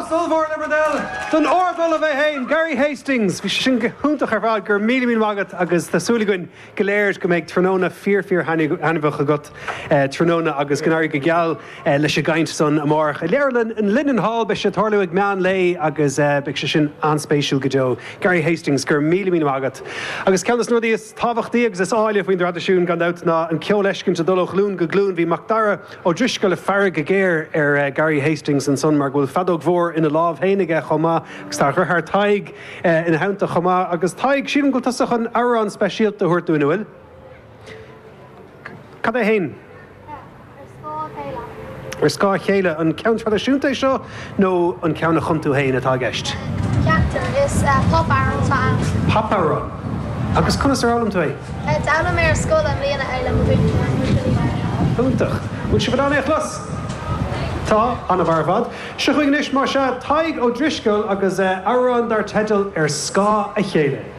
Sulphur Limmerdale, don ordal of Hain, Gary Hastings, vi sin húntach ar fád gur míle mágad agus tásúla goin goléir go méid tróna fear hanibach agat tróna agus gnáir go geall leis a gaint son amach. Léirlan in Linden Hall be se tarlu ag mean lei agus be se sin anspéisiúil go Joe. Gary Hastings gur míle mágad. Agus ceannas nóí is tábhachtaí agus is áile faoin radisiún gan out ná an ceol leiscin sa dulach lún go glún hí macdara ó driscoil le fear go géir ar Gary Hastings an son mar bhfuil fadóg mhór ina lámh héinige chomá agus tá chuth taig ina haanta chomá agus taig sílim go tasach an arán speisialta thuirtú ina bhfuil. Cad é hain? Ar scá chéile an ceann tradiisiúnta seo nó an ceanna chuntú hain atá gceist? Ceachtar is pop aran tá. Pop aran. Agus chunas ar álam tú é? Dálam ar scóil an líana eile mo bhí. Úntach. Bhfuil si bhd éachlas? Tá anna bharfad. Sechuignis mar se taig ó driscoil agus arán dar teitil ar scá a chéile.